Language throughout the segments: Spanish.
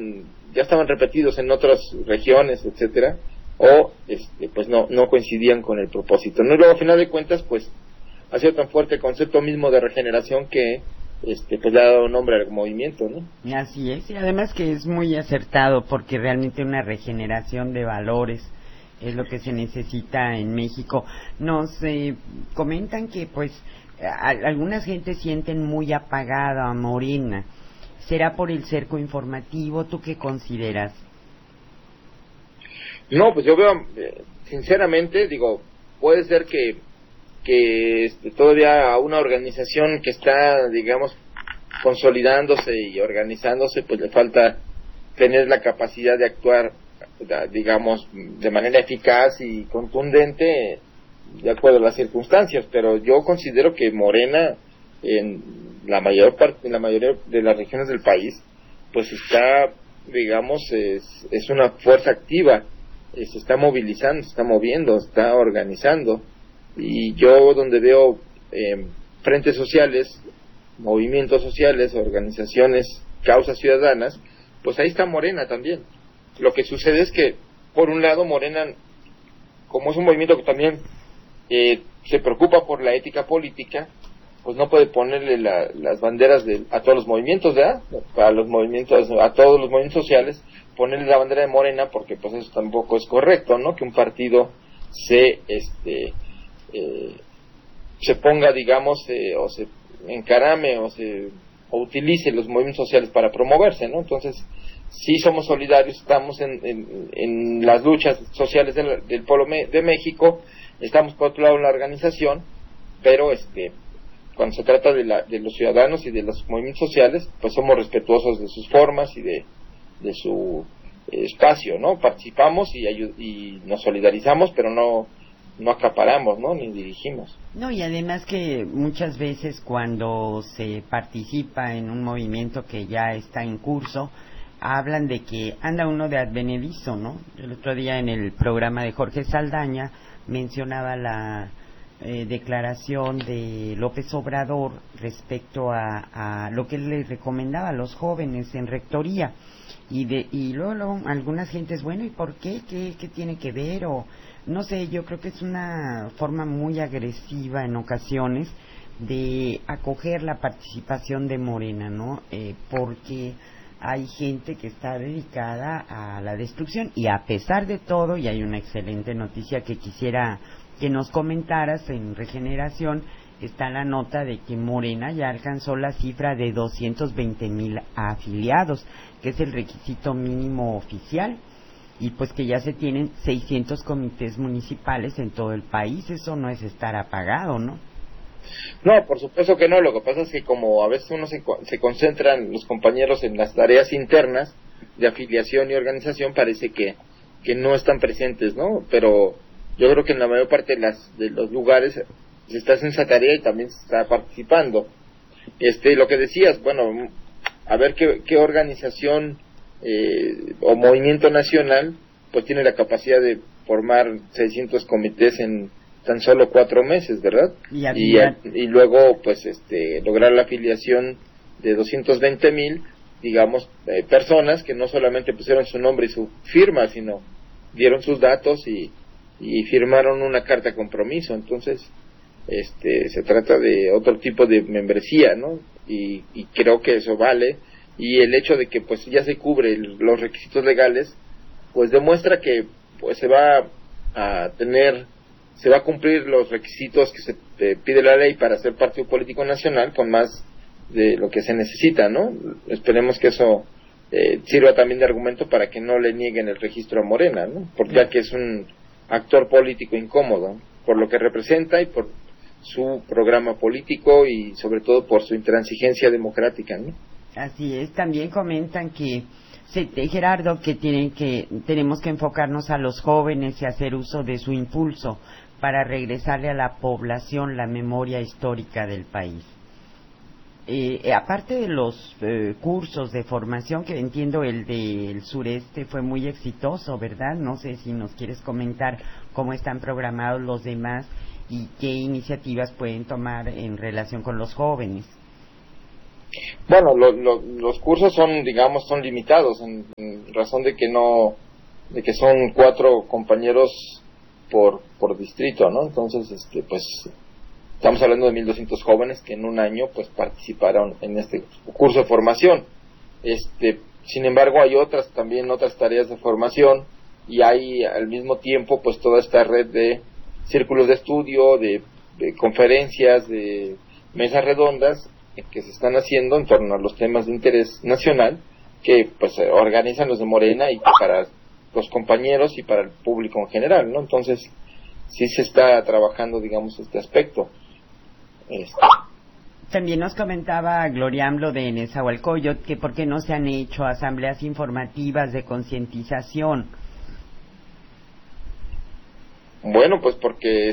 ya estaban repetidos en otras regiones, etcétera, o pues no coincidían con el propósito, ¿no? Y luego, a final de cuentas, pues ha sido tan fuerte el concepto mismo de regeneración que pues le ha dado nombre al movimiento, ¿no? Así es, y además que es muy acertado, porque realmente una regeneración de valores es lo que se necesita en México. Nos comentan que pues algunas gentes sienten muy apagada a Morena. ¿Será por el cerco informativo? ¿Tú qué consideras? No, pues yo veo, sinceramente, digo, puede ser que todavía una organización que está, digamos, consolidándose y organizándose, pues le falta tener la capacidad de actuar, digamos, de manera eficaz y contundente de acuerdo a las circunstancias, pero yo considero que Morena en la mayoría de las regiones del país pues está, digamos, es una fuerza activa, se está movilizando, se está moviendo, está organizando, y yo donde veo frentes sociales, movimientos sociales, organizaciones, causas ciudadanas, pues ahí está Morena también. Lo que sucede es que, por un lado, Morena, como es un movimiento que también se preocupa por la ética política, pues no puede ponerle las banderas a todos los movimientos, ¿verdad? A todos los movimientos sociales, ponerle la bandera de Morena, porque pues eso tampoco es correcto, ¿no? Que un partido se ponga, digamos, o se encarame o utilice los movimientos sociales para promoverse, ¿no? Entonces, sí somos solidarios, estamos en las luchas sociales del pueblo de México, estamos por otro lado en la organización, pero cuando se trata de los ciudadanos y de los movimientos sociales, pues somos respetuosos de sus formas y de su espacio, ¿no? Participamos y nos solidarizamos, pero no acaparamos, ¿no? Ni dirigimos. No, y además que muchas veces cuando se participa en un movimiento que ya está en curso, hablan de que anda uno de advenedizo, ¿no? El otro día en el programa de Jorge Saldaña mencionaba la declaración de López Obrador respecto a lo que él le recomendaba a los jóvenes en rectoría, y luego algunas gentes, bueno, ¿y por qué? ¿Qué tiene que ver? O no sé, yo creo que es una forma muy agresiva en ocasiones de acoger la participación de Morena, ¿no? Porque hay gente que está dedicada a la destrucción, y a pesar de todo, y hay una excelente noticia que quisiera que nos comentaras en Regeneración, está la nota de que Morena ya alcanzó la cifra de 220,000 afiliados, que es el requisito mínimo oficial, y pues que ya se tienen 600 comités municipales en todo el país. Eso no es estar apagado, ¿no? No, por supuesto que no. Lo que pasa es que como a veces uno se concentran los compañeros en las tareas internas de afiliación y organización, parece que no están presentes, ¿no? Pero yo creo que en la mayor parte de los lugares se está haciendo esa tarea y también se está participando. Lo que decías, bueno, a ver qué organización o movimiento nacional pues tiene la capacidad de formar 600 comités en tan solo 4 meses, ¿verdad? Y luego pues lograr la afiliación de 220,000, digamos, personas que no solamente pusieron su nombre y su firma, sino dieron sus datos y firmaron una carta de compromiso. Entonces se trata de otro tipo de membresía, ¿no? Y creo que eso vale, y el hecho de que pues ya se cubre los requisitos legales, pues demuestra que pues se va a cumplir los requisitos que se pide la ley para ser partido político nacional, con más de lo que se necesita, ¿no? Esperemos que eso sirva también de argumento para que no le nieguen el registro a Morena, ¿no? Porque ya que es un actor político incómodo por lo que representa y por su programa político, y sobre todo por su intransigencia democrática, ¿no? Así es. También comentan que Gerardo, que tenemos que enfocarnos a los jóvenes y hacer uso de su impulso para regresarle a la población la memoria histórica del país. Aparte de los cursos de formación, que entiendo el del sureste fue muy exitoso, ¿verdad? No sé si nos quieres comentar cómo están programados los demás y qué iniciativas pueden tomar en relación con los jóvenes. Bueno, los cursos son, digamos, son limitados en razón de que son 4 compañeros por distrito, ¿no? Entonces, pues estamos hablando de 1,200 jóvenes que en un año pues participaron en este curso de formación. Sin embargo, hay otras tareas de formación, y hay al mismo tiempo pues toda esta red de círculos de estudio, de conferencias, de mesas redondas que se están haciendo en torno a los temas de interés nacional, que pues organizan los de Morena y para los compañeros y para el público en general, ¿no? Entonces sí se está trabajando, digamos, este aspecto. También nos comentaba Gloria AMLO de Nezahualcóyotl que por qué no se han hecho asambleas informativas de concientización. Bueno, pues porque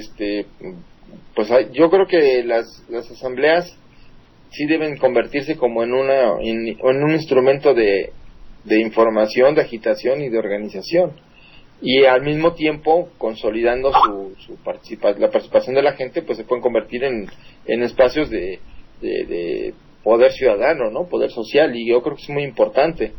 yo creo que las asambleas sí deben convertirse como en un instrumento de información, de agitación y de organización, y al mismo tiempo consolidando la participación de la gente, pues se pueden convertir en espacios de poder ciudadano, ¿no? Poder social, y yo creo que es muy importante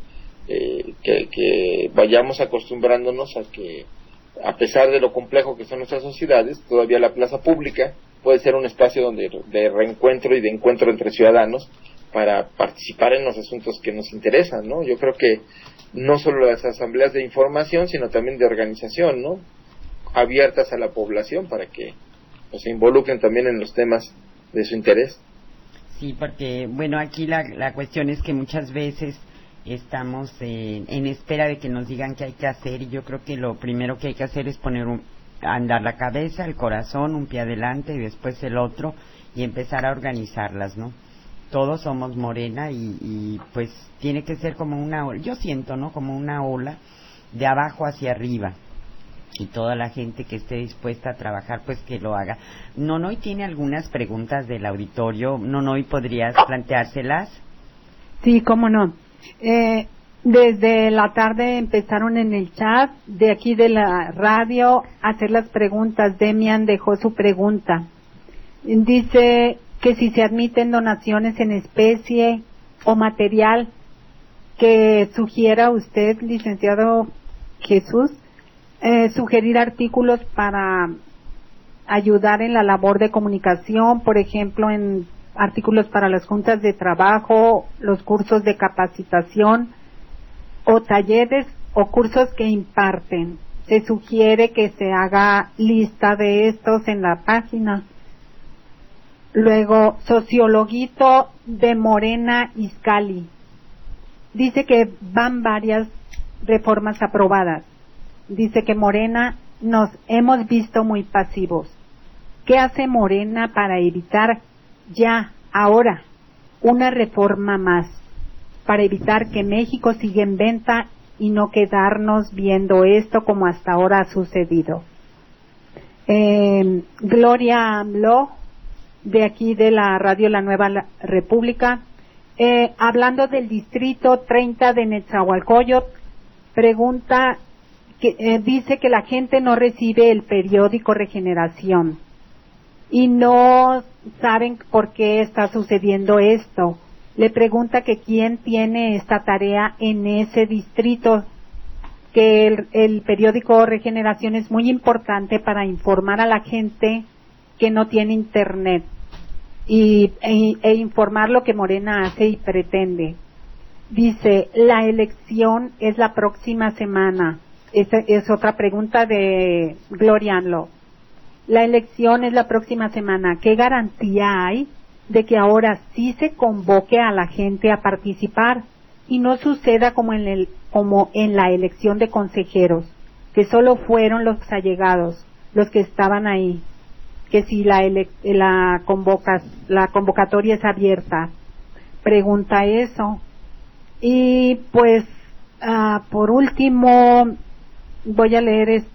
que vayamos acostumbrándonos a que, a pesar de lo complejo que son nuestras sociedades, todavía la plaza pública puede ser un espacio de reencuentro y de encuentro entre ciudadanos para participar en los asuntos que nos interesan, ¿no? Yo creo que no solo las asambleas de información, sino también de organización, ¿no? Abiertas a la población para que se involucren también en los temas de su interés. Sí, porque, bueno, aquí la cuestión es que muchas veces estamos en espera de que nos digan qué hay que hacer, y yo creo que lo primero que hay que hacer es poner a andar la cabeza, el corazón, un pie adelante y después el otro, y empezar a organizarlas, ¿no? Todos somos Morena y pues tiene que ser como una ola, yo siento, ¿no? Como una ola de abajo hacia arriba, y toda la gente que esté dispuesta a trabajar, pues que lo haga. Nonoy tiene algunas preguntas del auditorio. Nonoy, ¿podrías planteárselas? Sí, cómo no. Desde la tarde empezaron en el chat de aquí de la radio a hacer las preguntas. Demian dejó su pregunta. Dice que si se admiten donaciones en especie o material, que sugiera usted, licenciado Jesús, sugerir artículos para ayudar en la labor de comunicación, por ejemplo, en artículos para las juntas de trabajo, los cursos de capacitación o talleres o cursos que imparten. Se sugiere que se haga lista de estos en la página. Luego, Sociologuito de Morena Izcali. Dice que van varias reformas aprobadas. Dice que Morena nos hemos visto muy pasivos. ¿Qué hace Morena para evitar ya, ahora, una reforma más? Para evitar que México siga en venta y no quedarnos viendo esto como hasta ahora ha sucedido. Gloria AMLO, de aquí de la radio La Nueva República, hablando del distrito 30 de Nezahualcóyotl, pregunta, dice que la gente no recibe el periódico Regeneración y no saben por qué está sucediendo esto. Le pregunta que quién tiene esta tarea en ese distrito, que el periódico Regeneración es muy importante para informar a la gente que no tiene internet e informar lo que Morena hace y pretende. Dice, la elección es la próxima semana. Esa es otra pregunta de Gloria AMLO. La elección es la próxima semana. ¿Qué garantía hay de que ahora sí se convoque a la gente a participar y no suceda como en la elección de consejeros, que solo fueron los allegados los que estaban ahí? Que si la convocatoria es abierta. Pregunta eso. Y pues por último voy a leer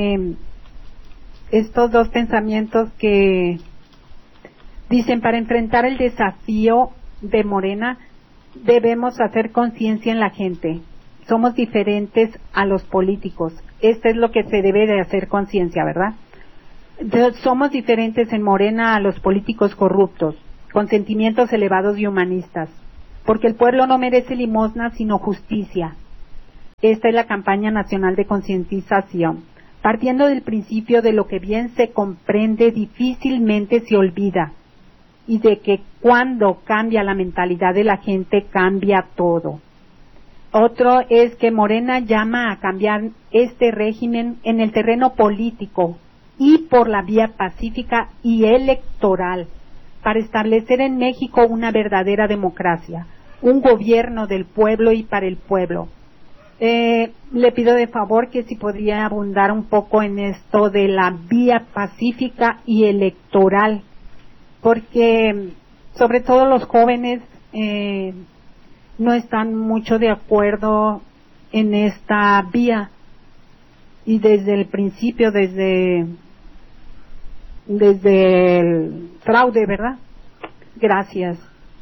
estos dos pensamientos que dicen: para enfrentar el desafío de Morena debemos hacer conciencia en la gente. Somos diferentes a los políticos. Esto es lo que se debe de hacer conciencia, ¿verdad? Somos diferentes en Morena a los políticos corruptos, con sentimientos elevados y humanistas. porque el pueblo no merece limosna sino justicia. Esta es la campaña nacional de concientización. Partiendo del principio de lo que bien se comprende difícilmente se olvida, y de que cuando cambia la mentalidad de la gente cambia todo. Otro es que Morena llama a cambiar este régimen en el terreno político y por la vía pacífica y electoral, para establecer en México una verdadera democracia, un gobierno del pueblo y para el pueblo. Le pido de favor que si podría abundar un poco en esto de la vía pacífica y electoral, porque sobre todo los jóvenes no están mucho de acuerdo en esta vía, y desde el principio, desde el fraude, ¿verdad? Gracias.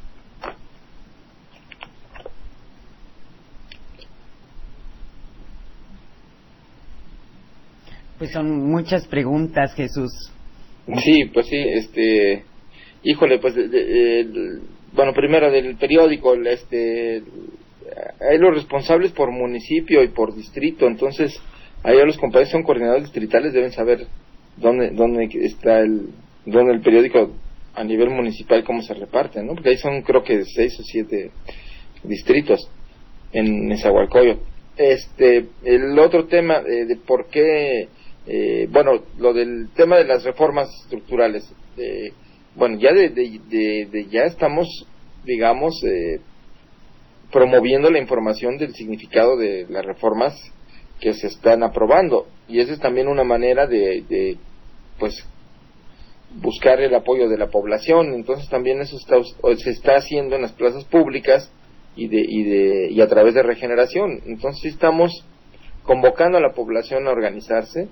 Pues son muchas preguntas, Jesús. Sí, pues sí, híjole, pues, bueno, primero del periódico, hay los responsables por municipio y por distrito, entonces, ahí los compañeros son coordinadores distritales, deben saber dónde está dónde el periódico a nivel municipal, cómo se reparte, ¿no? Porque ahí son, creo que 6 o 7 distritos en Nezahualcóyotl. El otro tema de por qué, bueno, lo del tema de las reformas estructurales, bueno, ya ya estamos, digamos, promoviendo la información del significado de las reformas que se están aprobando, y esa es también una manera de pues buscar el apoyo de la población. Entonces también eso se está haciendo en las plazas públicas y a través de regeneración. Entonces sí estamos convocando a la población a organizarse.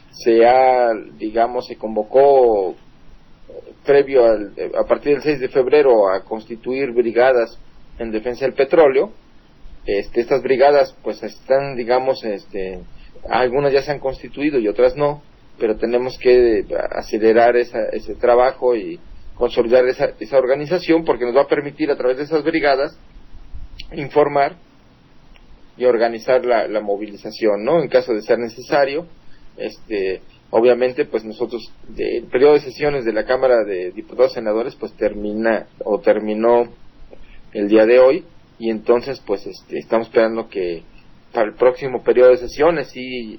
Se convocó previo a partir del 6 de febrero a constituir brigadas en defensa del petróleo. Estas brigadas pues están, digamos, algunas ya se han constituido y otras no, pero tenemos que acelerar ese trabajo y consolidar esa organización, porque nos va a permitir a través de esas brigadas informar y organizar la movilización, ¿no? En caso de ser necesario. Obviamente pues nosotros, el periodo de sesiones de la Cámara de Diputados y Senadores pues terminó el día de hoy, y entonces pues estamos esperando que para el próximo periodo de sesiones sí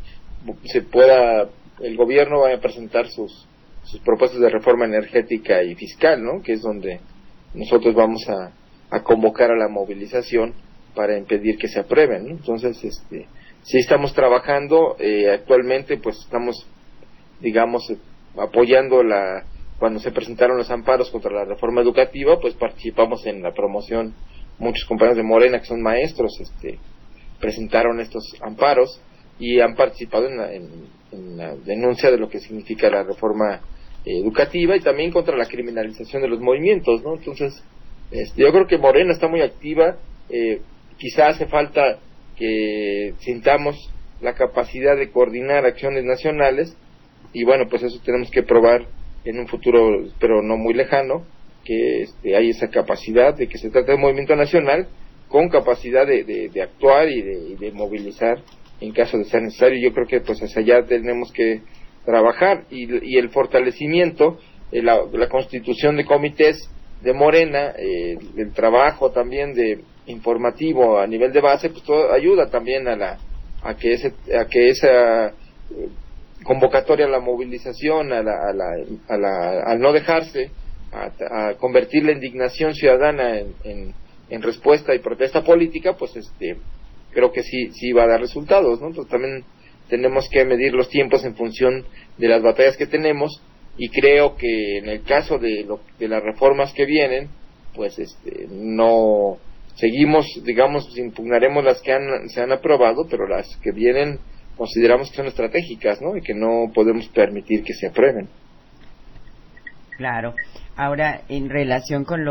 el gobierno vaya a presentar sus propuestas de reforma energética y fiscal, ¿no? Que es donde nosotros vamos a convocar a la movilización para impedir que se aprueben, ¿no? Entonces sí estamos trabajando. Actualmente pues estamos, digamos, apoyando cuando se presentaron los amparos contra la reforma educativa, pues participamos en la promoción. Muchos compañeros de Morena que son maestros presentaron estos amparos y han participado en la denuncia de lo que significa la reforma educativa, y también contra la criminalización de los movimientos, ¿no? Entonces yo creo que Morena está muy activa. Quizá hace falta que sintamos la capacidad de coordinar acciones nacionales, y bueno, pues eso tenemos que probar en un futuro, pero no muy lejano, que hay esa capacidad de que se trata de un movimiento nacional con capacidad de actuar y de movilizar en caso de ser necesario. Yo creo que pues hacia allá tenemos que trabajar, y el fortalecimiento, la constitución de comités de Morena, el trabajo también de informativo a nivel de base, pues todo ayuda también a que esa convocatoria a la movilización, al no dejarse, a convertir la indignación ciudadana en respuesta y protesta política, pues creo que sí va a dar resultados, ¿no? Entonces también tenemos que medir los tiempos en función de las batallas que tenemos, y creo que en el caso de las reformas que vienen, pues no seguimos, digamos, impugnaremos las que se han aprobado, pero las que vienen consideramos que son estratégicas, ¿no? Y que no podemos permitir que se aprueben. Claro. Ahora, en relación con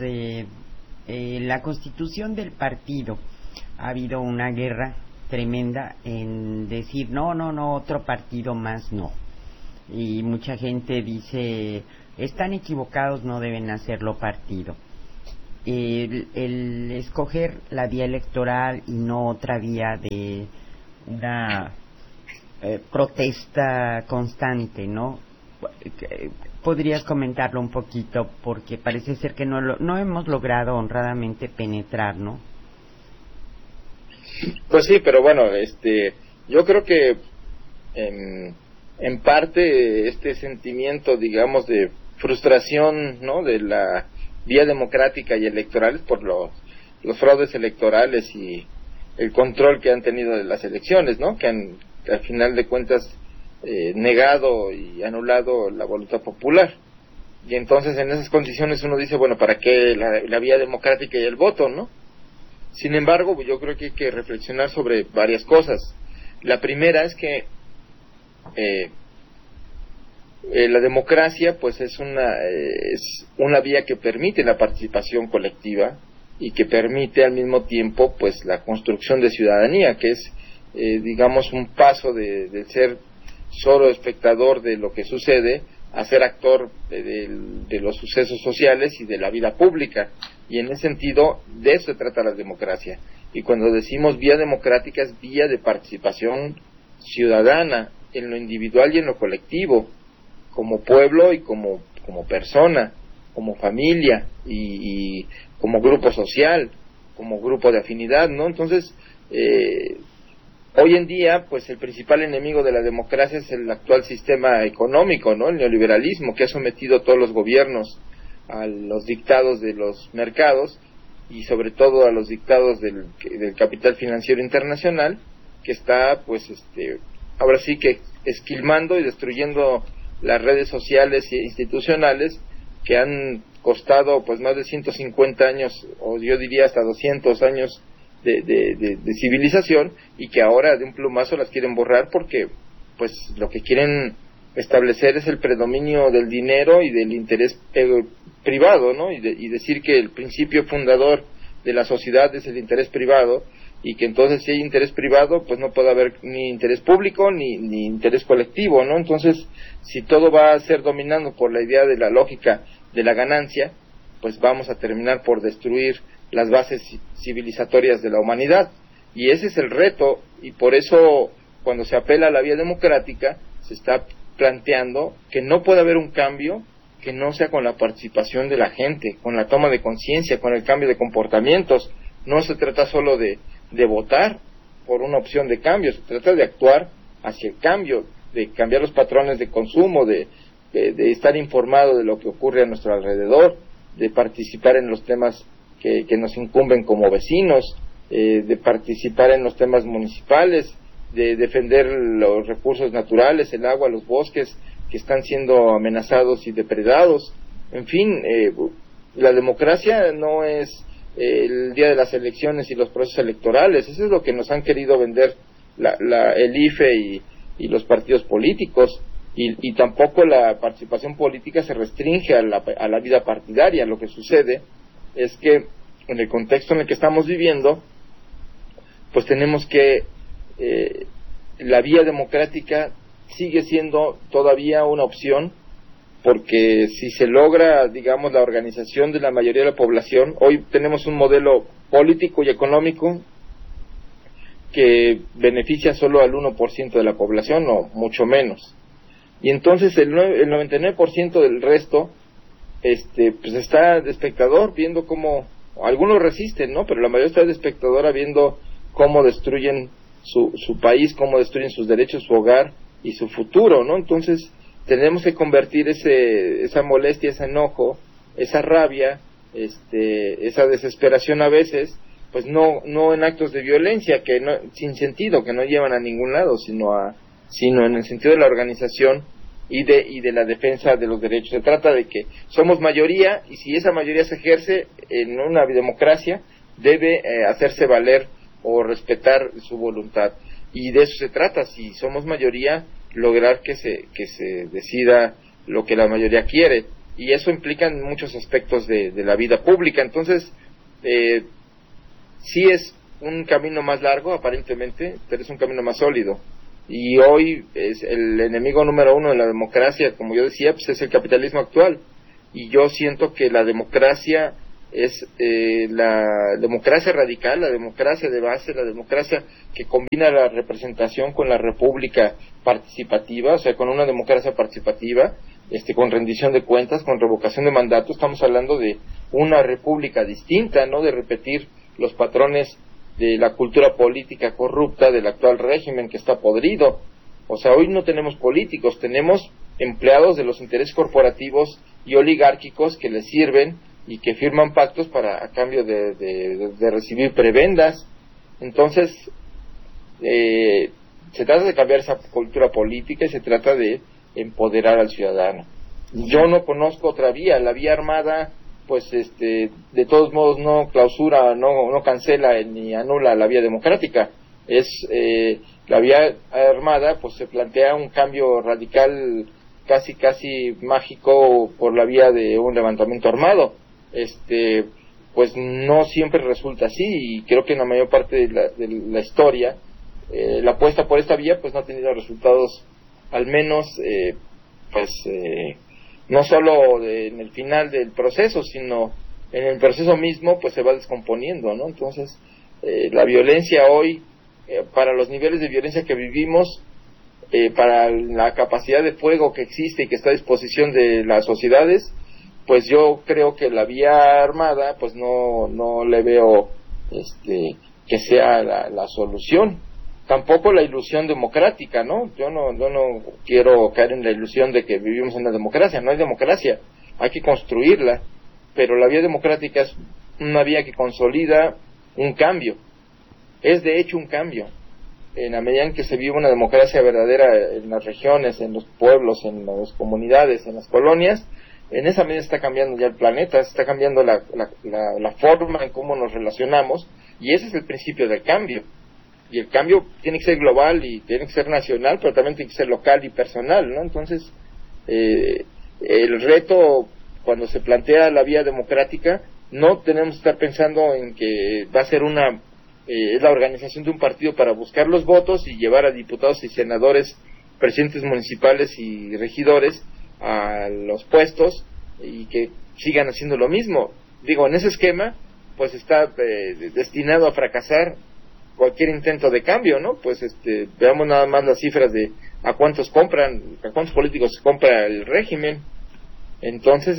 la constitución del partido, ha habido una guerra tremenda en decir no, otro partido más no. Y mucha gente dice, están equivocados, no deben hacerlo partido. el escoger la vía electoral y no otra vía de una protesta constante, ¿no? ¿Podrías comentarlo un poquito? Porque parece ser que no hemos logrado honradamente penetrar, ¿no? Pues sí, pero bueno, yo creo que en parte este sentimiento, digamos, de frustración, ¿no?, de la vía democrática y electoral por los fraudes electorales y el control que han tenido de las elecciones, ¿no?, que han, al final de cuentas, negado y anulado la voluntad popular. Y entonces en esas condiciones uno dice, bueno, ¿para qué la vía democrática y el voto, no? Sin embargo, yo creo que hay que reflexionar sobre varias cosas. La primera es que la democracia pues es una vía que permite la participación colectiva y que permite al mismo tiempo pues la construcción de ciudadanía, que es digamos un paso de ser solo espectador de lo que sucede a ser actor de los sucesos sociales y de la vida pública. Y en ese sentido, de eso se trata la democracia. Y cuando decimos vía democrática, es vía de participación ciudadana, en lo individual y en lo colectivo, como pueblo y como persona, como familia y como grupo social, como grupo de afinidad, ¿no? Entonces, hoy en día, pues el principal enemigo de la democracia es el actual sistema económico, ¿no?, el neoliberalismo, que ha sometido a todos los gobiernos a los dictados de los mercados y sobre todo a los dictados del capital financiero internacional, que está, pues, ahora sí que esquilmando y destruyendo las redes sociales e institucionales que han costado, pues, más de 150 años, o yo diría hasta 200 años de civilización, y que ahora de un plumazo las quieren borrar porque, pues, lo que quieren establecer es el predominio del dinero y del interés privado, ¿no? Y decir que el principio fundador de la sociedad es el interés privado, y que entonces si hay interés privado, pues no puede haber ni interés público ni interés colectivo, ¿no? Entonces, si todo va a ser dominado por la idea de la lógica de la ganancia, pues vamos a terminar por destruir las bases civilizatorias de la humanidad. Y ese es el reto, y por eso cuando se apela a la vía democrática se está planteando que no puede haber un cambio que no sea con la participación de la gente, con la toma de conciencia, con el cambio de comportamientos. No se trata solo de votar por una opción de cambio, se trata de actuar hacia el cambio, de cambiar los patrones de consumo, de estar informado de lo que ocurre a nuestro alrededor, de participar en los temas que nos incumben como vecinos, de participar en los temas municipales, de defender los recursos naturales, el agua, los bosques que están siendo amenazados y depredados. En fin, la democracia no es el día de las elecciones y los procesos electorales. Eso es lo que nos han querido vender el IFE y los partidos políticos, y tampoco la participación política se restringe a la vida partidaria. Lo que sucede es que en el contexto en el que estamos viviendo, pues tenemos que la vía democrática sigue siendo todavía una opción, porque si se logra, digamos, la organización de la mayoría de la población, hoy tenemos un modelo político y económico que beneficia solo al 1% de la población, o mucho menos, y entonces el 99% del resto pues está de espectador viendo cómo, algunos resisten, ¿no?, pero la mayoría está de espectadora viendo cómo destruyen su país, cómo destruyen sus derechos, su hogar y su futuro, ¿no? Entonces tenemos que convertir esa molestia, ese enojo, esa rabia, esa desesperación a veces, pues no en actos de violencia que no, sin sentido, que no llevan a ningún lado, sino en el sentido de la organización y de la defensa de los derechos. Se trata de que somos mayoría, y si esa mayoría se ejerce en una democracia, debe hacerse valer o respetar su voluntad. Y de eso se trata, si somos mayoría, lograr que se decida lo que la mayoría quiere, y eso implica en muchos aspectos de la vida pública. Entonces, sí es un camino más largo aparentemente, pero es un camino más sólido, y hoy es el enemigo número uno de la democracia, como yo decía, pues es el capitalismo actual, y yo siento que la democracia es la democracia radical, la democracia de base, la democracia que combina la representación con la república participativa, o sea, con una democracia participativa, con rendición de cuentas, con revocación de mandato. Estamos hablando de una república distinta, no de repetir los patrones de la cultura política corrupta del actual régimen que está podrido. O sea, hoy no tenemos políticos, tenemos empleados de los intereses corporativos y oligárquicos que les sirven y que firman pactos a cambio de recibir prebendas. Entonces, se trata de cambiar esa cultura política y se trata de empoderar al ciudadano. Yo no conozco otra vía. La vía armada, pues, de todos modos no clausura, no cancela ni anula la vía democrática. La vía armada, pues, se plantea un cambio radical, casi mágico, por la vía de un levantamiento armado. Pues no siempre resulta así, y creo que en la mayor parte de la historia la apuesta por esta vía pues no ha tenido resultados, al menos no solo en el final del proceso, sino en el proceso mismo, pues se va descomponiendo, ¿no? Entonces la violencia hoy, para los niveles de violencia que vivimos, para la capacidad de fuego que existe y que está a disposición de las sociedades, pues yo creo que la vía armada pues no le veo que sea la solución. Tampoco la ilusión democrática, ¿no? Yo no quiero caer en la ilusión de que vivimos en una democracia. No hay democracia, hay que construirla, pero la vía democrática es una vía que consolida un cambio, es de hecho un cambio. En la medida en que se vive una democracia verdadera en las regiones, en los pueblos, en las comunidades, en las colonias, en esa medida está cambiando ya el planeta, está cambiando la forma en cómo nos relacionamos, y ese es el principio del cambio. Y el cambio tiene que ser global y tiene que ser nacional, pero también tiene que ser local y personal, ¿no? Entonces, el reto, cuando se plantea la vía democrática, no tenemos que estar pensando en que va a ser es la organización de un partido para buscar los votos y llevar a diputados y senadores, presidentes municipales y regidores a los puestos y que sigan haciendo lo mismo. Digo, en ese esquema pues está destinado a fracasar cualquier intento de cambio, ¿no? Pues veamos nada más las cifras de a cuántos políticos compra el régimen. Entonces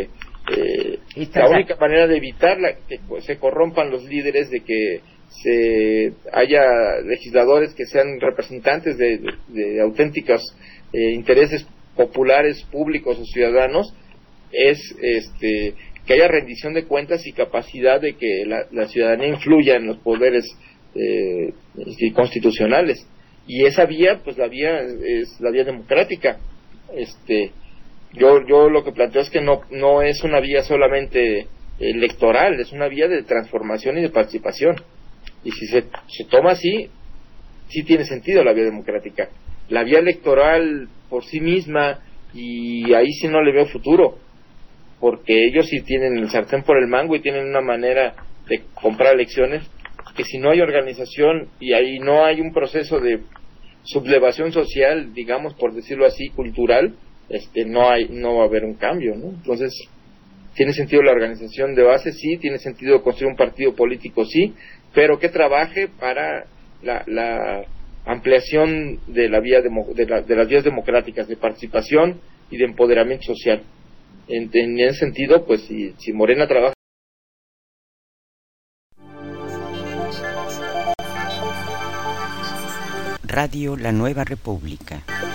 la única manera de evitar que se corrompan los líderes, de que haya legisladores que sean representantes de auténticos intereses populares, públicos o ciudadanos, es que haya rendición de cuentas y capacidad de que la ciudadanía influya en los poderes constitucionales. Y esa vía, pues la vía es la vía democrática. Yo lo que planteo es que no es una vía solamente electoral, es una vía de transformación y de participación. Y si se toma así, sí tiene sentido la vía democrática. La vía electoral por sí misma, y ahí sí no le veo futuro, porque ellos sí tienen el sartén por el mango y tienen una manera de comprar elecciones que, si no hay organización y ahí no hay un proceso de sublevación social, digamos, por decirlo así, cultural, no va a haber un cambio, ¿no? Entonces, ¿tiene sentido la organización de base? Sí. ¿Tiene sentido construir un partido político? Sí, pero que trabaje para la ampliación de la vía de las vías democráticas, de participación y de empoderamiento social. En ese sentido, pues si Morena trabaja. Radio La Nueva República.